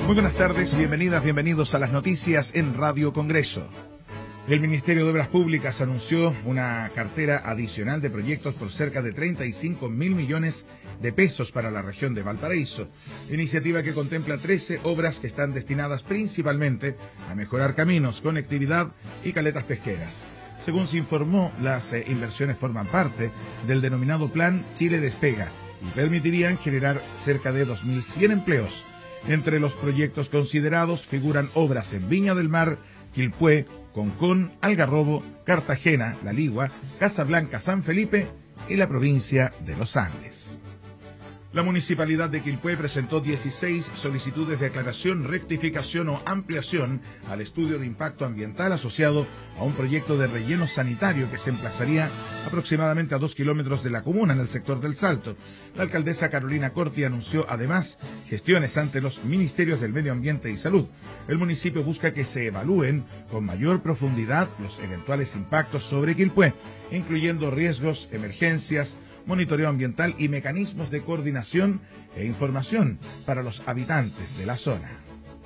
Muy buenas tardes, bienvenidas, bienvenidos a las noticias en Radio Congreso. El Ministerio de Obras Públicas anunció una cartera adicional de proyectos por cerca de 35.000 millones de pesos para la región de Valparaíso, iniciativa que contempla 13 obras que están destinadas principalmente a mejorar caminos, conectividad y caletas pesqueras. Según se informó, las inversiones forman parte del denominado Plan Chile Despega y permitirían generar cerca de 2.100 empleos. Entre los proyectos considerados figuran obras en Viña del Mar, Quilpué, Concón, Algarrobo, Cartagena, La Ligua, Casablanca, San Felipe y la provincia de Los Andes. La Municipalidad de Quilpué presentó 16 solicitudes de aclaración, rectificación o ampliación al estudio de impacto ambiental asociado a un proyecto de relleno sanitario que se emplazaría aproximadamente a 2 kilómetros de la comuna en el sector del Salto. La alcaldesa Carolina Corti anunció además gestiones ante los ministerios del Medio Ambiente y Salud. El municipio busca que se evalúen con mayor profundidad los eventuales impactos sobre Quilpué, incluyendo riesgos, emergencias, monitoreo ambiental y mecanismos de coordinación e información para los habitantes de la zona.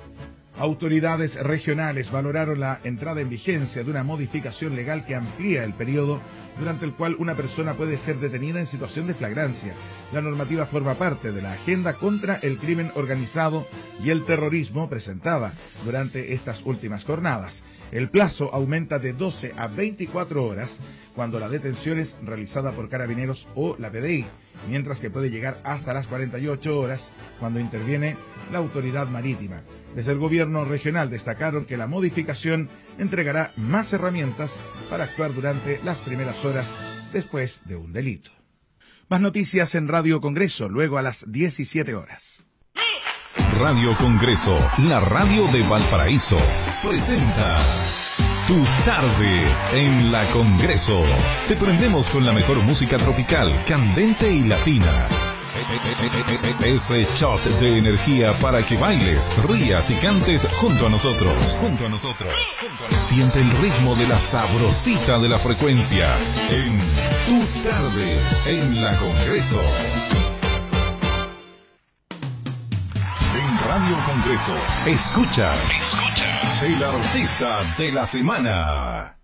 Autoridades regionales valoraron la entrada en vigencia de una modificación legal que amplía el periodo durante el cual una persona puede ser detenida en situación de flagrancia. La normativa forma parte de la agenda contra el crimen organizado y el terrorismo presentada durante estas últimas jornadas. El plazo aumenta de 12 a 24 horas cuando la detención es realizada por Carabineros o la PDI, mientras que puede llegar hasta las 48 horas cuando interviene la autoridad marítima. Desde el gobierno regional destacaron que la modificación entregará más herramientas para actuar durante las primeras horas después de un delito. Más noticias en Radio Congreso, luego a las 17 horas. Radio Congreso, la radio de Valparaíso, presenta Tu Tarde en la Congreso. Te prendemos con la mejor música tropical, candente y latina. Ese shot de energía para que bailes, rías y cantes junto a nosotros. Siente el ritmo de la sabrosita de la frecuencia en Tu Tarde en la Congreso. En Radio Congreso, escuchas el artista de la semana.